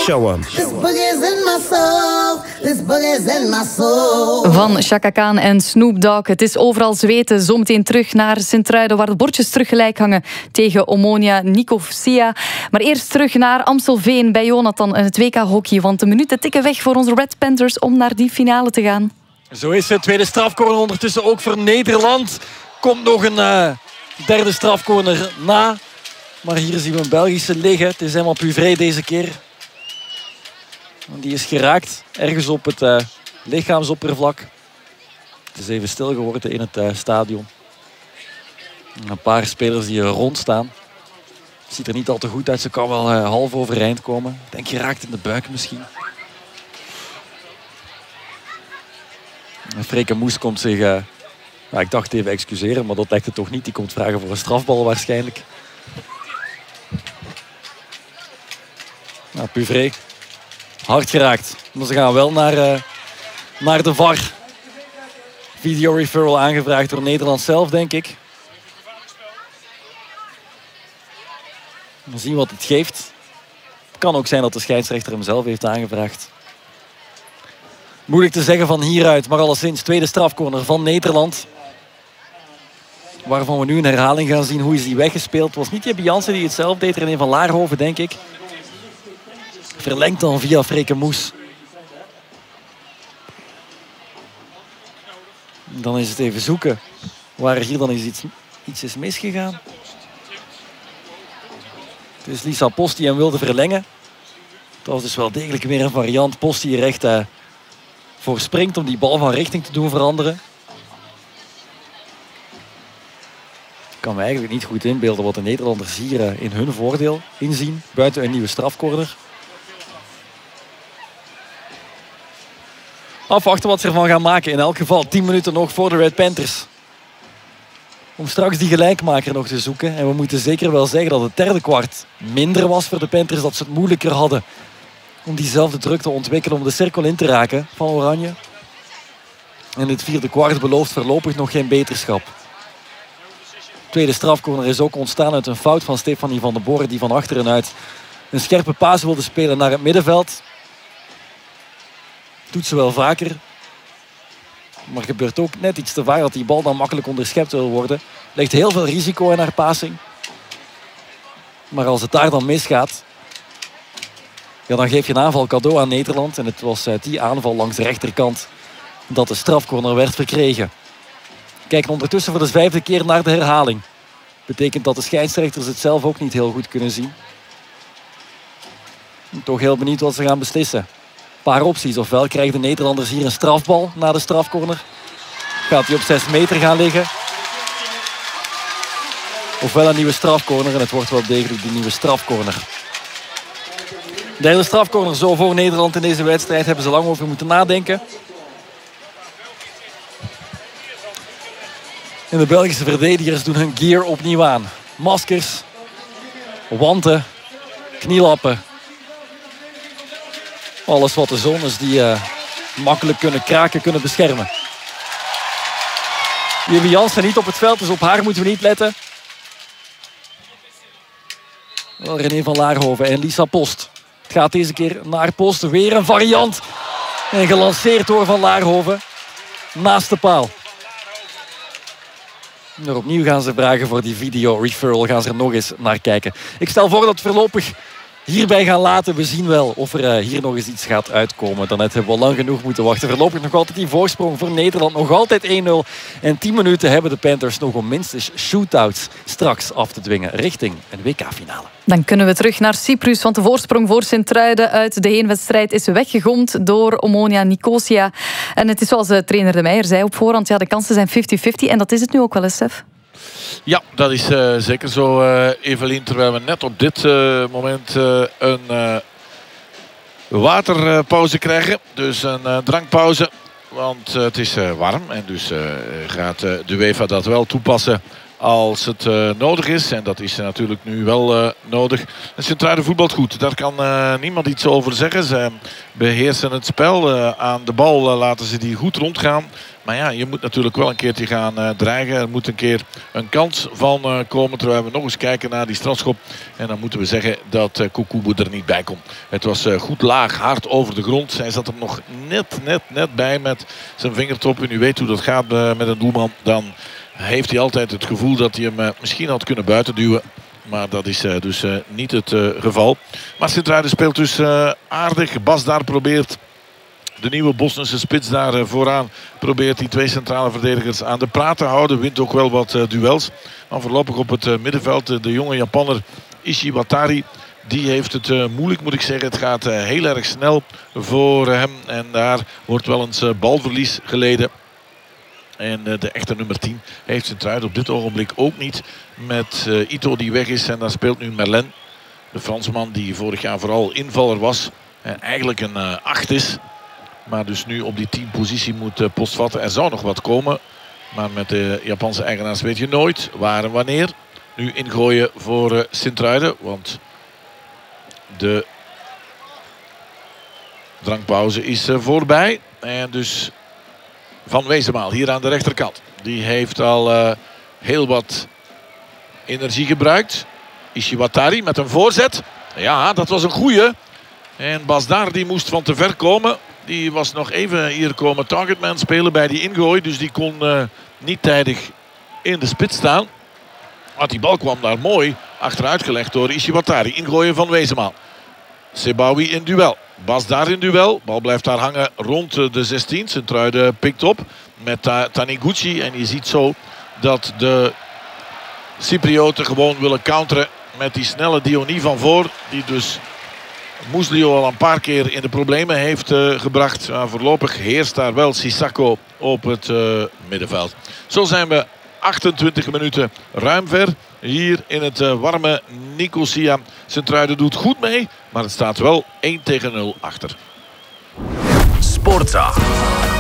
Show 'em. Van Chaka Khan en Snoop Dogg. Het is overal zweten. Zometeen terug naar Sint-Truiden, waar de bordjes terug gelijk hangen tegen Omonia Nicosia. Maar eerst terug naar Amstelveen bij Jonathan en het WK-hockey. Want de minuten tikken weg voor onze Red Panthers om naar die finale te gaan. Zo is het. Tweede strafcorner ondertussen ook voor Nederland. Komt nog een derde strafcorner na. Maar hier zien we een Belgische liggen. Het is helemaal Puvré deze keer. Die is geraakt. Ergens op het lichaamsoppervlak. Het is even stil geworden in het stadion. Een paar spelers die er rond staan. Ziet er niet al te goed uit. Ze kan wel half overeind komen. Ik denk geraakt in de buik misschien. Freke Moes komt zich... ik dacht even excuseren, maar dat lijkt het toch niet. Die komt vragen voor een strafbal waarschijnlijk. Puvré. Hard geraakt. Maar ze gaan wel naar de VAR. Video referral aangevraagd door Nederland zelf, denk ik. We zien wat het geeft. Het kan ook zijn dat de scheidsrechter hem zelf heeft aangevraagd. Moeilijk te zeggen van hieruit, maar alleszins tweede strafcorner van Nederland. Waarvan we nu een herhaling gaan zien. Hoe is die weggespeeld? Het was niet Jeppe Jansen die het zelf deed. René van Laarhoven, denk ik. Verlengt dan via Freke Moes. Dan is het even zoeken. Waar hier dan iets is misgegaan. Het is Lisa Post die hem wilde verlengen. Dat was dus wel degelijk weer een variant. Post die er echt voor springt om die bal van richting te doen veranderen. Ik kan me eigenlijk niet goed inbeelden wat de Nederlanders hier in hun voordeel inzien. Buiten een nieuwe strafcorner. Afwachten wat ze ervan gaan maken. In elk geval 10 minuten nog voor de Red Panthers. Om straks die gelijkmaker nog te zoeken. En we moeten zeker wel zeggen dat het derde kwart minder was voor de Panthers. Dat ze het moeilijker hadden om diezelfde druk te ontwikkelen. Om de cirkel in te raken van Oranje. En het vierde kwart belooft voorlopig nog geen beterschap. Tweede strafcorner is ook ontstaan uit een fout van Stefanie van der Borre. Die van achteruit een scherpe paas wilde spelen naar het middenveld. Doet ze wel vaker. Maar gebeurt ook net iets te vaak dat die bal dan makkelijk onderschept wil worden. Legt heel veel risico in haar passing. Maar als het daar dan misgaat, ja, dan geef je een aanval cadeau aan Nederland. En het was die aanval langs de rechterkant dat de strafcorner werd verkregen. Kijken ondertussen voor de 5e keer naar de herhaling. Betekent dat de scheidsrechters het zelf ook niet heel goed kunnen zien. Toch heel benieuwd wat ze gaan beslissen. Een paar opties. Ofwel krijgen de Nederlanders hier een strafbal na de strafcorner. Gaat hij op 6 meter gaan liggen. Ofwel een nieuwe strafcorner. En het wordt wel degelijk die nieuwe strafcorner. Derde strafcorner zo voor Nederland in deze wedstrijd. Hebben ze lang over moeten nadenken. En de Belgische verdedigers doen hun gear opnieuw aan. Maskers, wanten, knielappen. Alles wat de zones die makkelijk kunnen kraken, kunnen beschermen. Jeppe Jansen niet op het veld, dus op haar moeten we niet letten. Wel René van Laarhoven en Lisa Post. Het gaat deze keer naar Post. Weer een variant. En gelanceerd door Van Laarhoven. Naast de paal. En opnieuw gaan ze vragen voor die video referral. Gaan ze er nog eens naar kijken. Ik stel voor dat we voorlopig hierbij gaan laten. We zien wel of er hier nog eens iets gaat uitkomen. Daarnet hebben we lang genoeg moeten wachten. Voorlopig nog altijd die voorsprong voor Nederland. Nog altijd 1-0. En 10 minuten hebben de Panthers nog om minstens shootouts straks af te dwingen richting een WK-finale. Dan kunnen we terug naar Cyprus, want de voorsprong voor Sint-Truiden uit de heenwedstrijd is weggegomd door Omonia Nicosia. En het is zoals trainer De Meijer zei op voorhand, ja, de kansen zijn 50-50 en dat is het nu ook wel eens, Stef. Ja, dat is zeker zo, Evelien. Terwijl we net op dit moment een waterpauze krijgen. Dus een drankpauze. Want het is warm. En dus gaat de UEFA dat wel toepassen als het nodig is. En dat is natuurlijk nu wel nodig. En Sint-Truiden voetbalt goed. Daar kan niemand iets over zeggen. Ze beheersen het spel. Aan de bal laten ze die goed rondgaan. Maar ja, je moet natuurlijk wel een keertje gaan dreigen. Er moet een keer een kans van komen. Terwijl we nog eens kijken naar die strafschop. En dan moeten we zeggen dat Kukubu er niet bij komt. Het was goed laag, hard over de grond. Hij zat er nog net bij met zijn vingertop. En u weet hoe dat gaat met een doelman. Dan heeft hij altijd het gevoel dat hij hem misschien had kunnen buitenduwen. Maar dat is dus niet het geval. Maar Sint-Truiden speelt dus aardig. Bas daar probeert... De nieuwe Bosnische spits daar vooraan probeert die twee centrale verdedigers aan de praat te houden. Wint ook wel wat duels. Maar voorlopig op het middenveld de jonge Japanner Ishiwatari. Die heeft het moeilijk, moet ik zeggen. Het gaat heel erg snel voor hem. En daar wordt wel eens balverlies geleden. En de echte nummer 10 heeft Sint-Truiden op dit ogenblik ook niet. Met Ito die weg is. En daar speelt nu Merlin. De Fransman die vorig jaar vooral invaller was. En eigenlijk een 8 is. Maar dus nu op die 10 positie moet postvatten. Er zou nog wat komen. Maar met de Japanse eigenaars weet je nooit waar en wanneer. Nu ingooien voor Sint-Truiden. Want de drankpauze is voorbij. En dus Van Wezenmaal hier aan de rechterkant. Die heeft al heel wat energie gebruikt. Ishiwatari met een voorzet. Ja, dat was een goeie. En Bas daar die moest van te ver komen. Die was nog even hier komen targetman spelen bij die ingooi. Dus die kon niet tijdig in de spits staan. Maar die bal kwam daar mooi achteruit gelegd door Ishiwatari. Ingooien van Wezenmaal. Sebawi in duel. Bas daar in duel. Bal blijft daar hangen rond de 16. Sint-Truiden pikt op met Taniguchi. En je ziet zo dat de Cyprioten gewoon willen counteren met die snelle Diony van voor. Die dus Muslio al een paar keer in de problemen heeft gebracht. Voorlopig heerst daar wel Sissako op het middenveld. Zo zijn we 28 minuten ruim ver. Hier in het warme Nicosia. Sint-Truiden doet goed mee. Maar het staat wel 1-0 achter. Sportza.